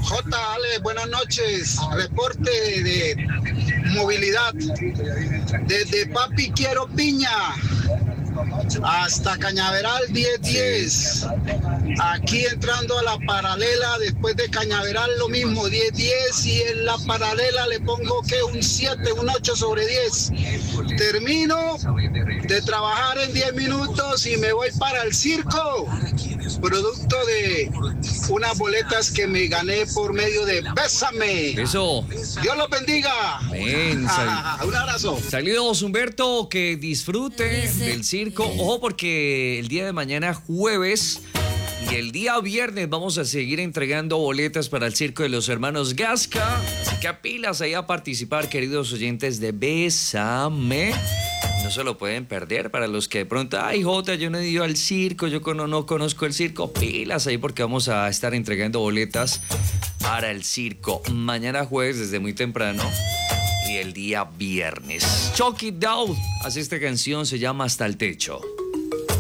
Ale, buenas noches. Reporte de movilidad. Desde Papi Quiero Piña hasta Cañaveral 1010. Aquí entrando a la paralela, después de Cañaveral lo mismo, 1010, y en la paralela le pongo que un 7, un 8 sobre 10. Termino de trabajar en 10 minutos y me voy para el circo, producto de unas boletas que me gané por medio de Bésame. Eso. Dios los bendiga. Amén. Un abrazo. Saludos, Humberto, que disfrute del circo. Ojo, porque el día de mañana, jueves, y el día viernes vamos a seguir entregando boletas para el circo de los hermanos Gasca. Así que a pilas ahí a participar, queridos oyentes de Bésame. No se lo pueden perder. Para los que de pronto, ay, Jota, yo no he ido al circo, yo no conozco el circo, pilas ahí porque vamos a estar entregando boletas para el circo mañana jueves desde muy temprano y el día viernes. Chucky Doll hace esta canción, se llama Hasta el Techo.